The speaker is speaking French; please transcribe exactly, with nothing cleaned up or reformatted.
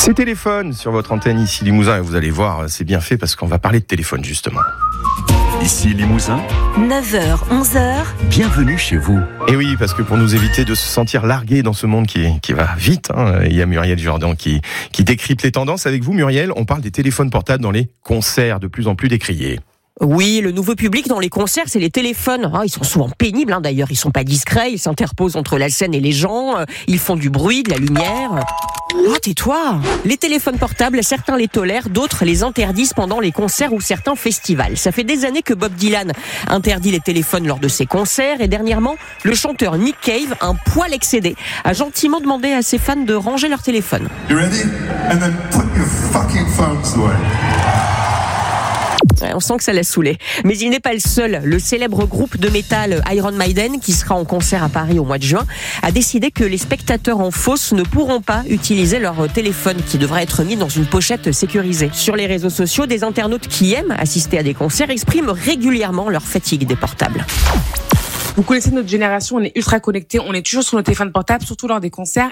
C'est téléphone sur votre antenne ici Limousin et vous allez voir, c'est bien fait parce qu'on va parler de téléphone justement. Ici Limousin, neuf heures, onze heures. Bienvenue chez vous. Et oui, parce que pour nous éviter de se sentir largués dans ce monde qui, qui va vite, hein, il y a Muriel Jourdan qui, qui décrypte les tendances. Avec vous Muriel, on parle des téléphones portables dans les concerts, de plus en plus décriés. Oui, le nouveau public dans les concerts, c'est les téléphones. Ah, ils sont souvent pénibles, hein, d'ailleurs. Ils sont pas discrets, ils s'interposent entre la scène et les gens. Ils font du bruit, de la lumière. Oh, tais-toi. Les téléphones portables, certains les tolèrent, d'autres les interdisent pendant les concerts ou certains festivals. Ça fait des années que Bob Dylan interdit les téléphones lors de ses concerts. Et dernièrement, le chanteur Nick Cave, un poil excédé, a gentiment demandé à ses fans de ranger leur téléphone. You ready? And then put your fucking phones away. On sent que ça l'a saoulé. Mais il n'est pas le seul. Le célèbre groupe de métal Iron Maiden, qui sera en concert à Paris au mois de juin, a décidé que les spectateurs en fosse ne pourront pas utiliser leur téléphone, qui devra être mis dans une pochette sécurisée. Sur les réseaux sociaux, des internautes qui aiment assister à des concerts expriment régulièrement leur fatigue des portables. Vous connaissez notre génération, on est ultra connectés, on est toujours sur nos téléphones portables, surtout lors des concerts.